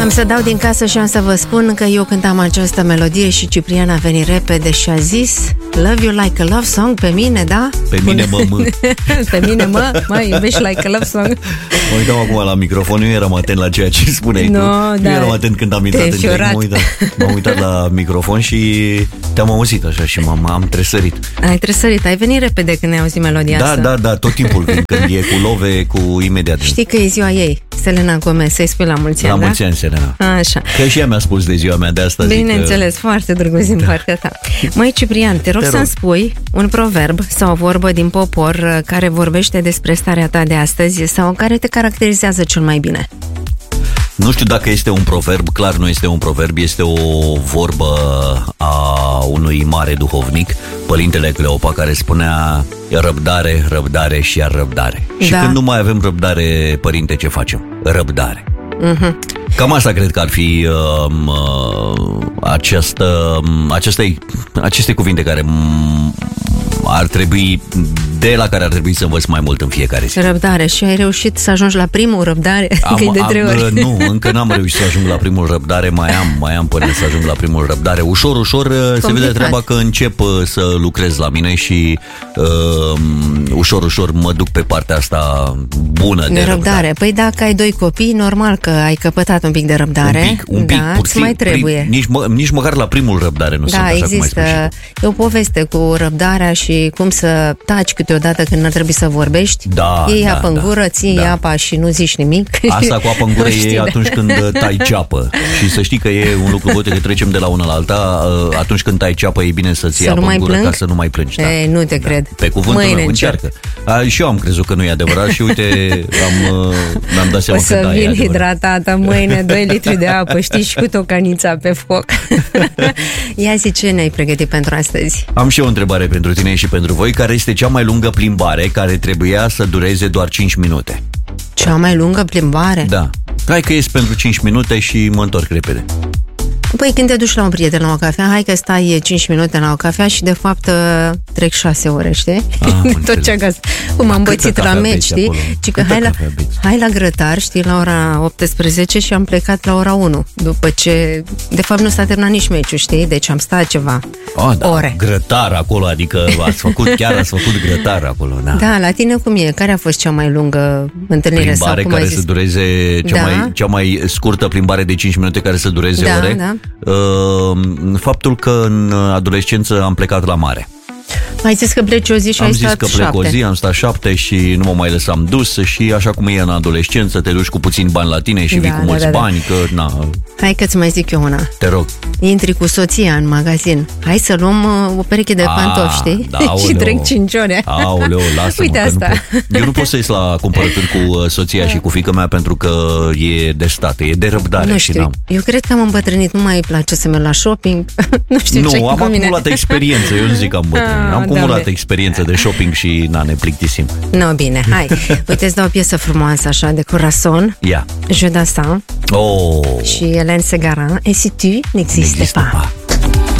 Am să dau din casă și am să vă spun că eu cântam această melodie și Ciprian a venit repede și a zis Love you like a love song, pe mine, da? Pe mine, mă. Pe mine, mă, iubești like a love song. Mă uitam acum la microfon, nu eram atent la ceea ce spuneai tu. Nu eram atent când am intrat în direct. M-am uitat la microfon și te-am auzit așa și am tresărit. Ai tresărit, ai venit repede când ne-ai auzit melodia asta. Da, tot timpul când e cu love, cu imediat. Știi că e ziua ei, Selena Gomez, să-i spui la mulți ani, La mulți ani, Selena. Așa. Că și ea mi-a spus de ziua mea de astăzi. Bineînțeles, foarte drăguț din partea ta. Măi, Ciprian, te rog să-mi spui un proverb sau o vorbă din popor care vorbește despre starea ta de astăzi sau care te caracterizează cel mai bine. Nu știu dacă este un proverb, clar nu este un proverb, este o vorbă a unui mare duhovnic, Părintele Cleopa, care spunea răbdare, răbdare și iar răbdare. Și când nu mai avem răbdare, Părinte, ce facem? Răbdare. Cam asta cred că ar fi aceste cuvinte care ar trebui, de la care ar trebui să învăț mai mult în fiecare zi. Răbdare. Și ai reușit să ajungi la primul răbdare? Că e de 3 ori. Nu, încă n-am reușit să ajung la primul răbdare. Mai am până să ajung la primul răbdare. Ușor se vede treaba că încep să lucrez la mine și ușor mă duc pe partea asta bună de răbdare. Păi dacă ai 2 copii, normal că ai căpătat un pic de răbdare. Un pic puțin, mai trebuie. Nici măcar la primul răbdare nu sunt așa cum ai spus. E o poveste cu răbdarea și cum să taci câteodată când ar trebui să vorbești. Iei apă în gură, ții apa și nu zici nimic. Asta cu apă în gură e atunci când tai ceapă. Și să știi că e un lucru bun, că trecem de la una la alta. Atunci când tai ceapă e bine să ții apă în gură ca să nu mai plângi. Nu te cred. Pe cuvântul meu, încearcă. Și eu am crezut că nu e adevărat și uite, mi-am dat seama că să vin hidratată mâine, 2 litri de apă, știi, și cu tocanița pe foc. Ia zi, ce ne-ai pregătit pentru astăzi? Am și eu o întrebare pentru tine și pentru voi. Care este cea mai lungă plimbare care trebuia să dureze doar 5 minute? Cea mai lungă plimbare? Da. Hai că ies pentru 5 minute și mă întorc repede. Păi când te duci la un prieten la o cafea, hai că stai 5 minute la o cafea și de fapt trec 6 ore, știi? Tot ce acasă. Cum am bățit la meci, știi? Și că hai la grătar, știi, la ora 18 și am plecat la ora 1. După ce, de fapt, nu s-a terminat nici meciul, știi? Deci am stat ceva ore. Grătar acolo, adică ați făcut grătar acolo, da. Da, la tine cum e? Care a fost cea mai lungă întâlnire? Plimbare sau cum care să dureze, cea mai scurtă plimbare de 5 minute care să dureze ore? Da. Faptul că în adolescență am plecat la mare. Ai zis că pleci o zi și ai stat 7. Am zis că plec o zi, am stat 7 și nu mă mai lăsam dus și așa cum e în adolescență, te duci cu puțini bani la tine și vii cu mulți bani, că na. Hai că-ți mai zic eu una. Te rog. Intri cu soția în magazin. Hai să luăm o pereche de pantofi, știi? Și trec 5 ore. Aoleu, lasă-mă. Uite asta. Eu nu pot să ies la cumpărături cu soția și cu fiica mea pentru că e de stat, e de răbdare. Nu știu, eu cred că am îmbătrânit, nu mai îi place să merg la shopping. Nu știu ce am acumulat experiență, eu nu zic că am îmbătrânit. Am acumulat experiență de shopping și ne plictisim. No, bine, hai. Uite, îți dau o piesă frumoasă așa de Corazon. Ia. Je dansant. Și Hélène Ségara. Et si tu n'existais pas.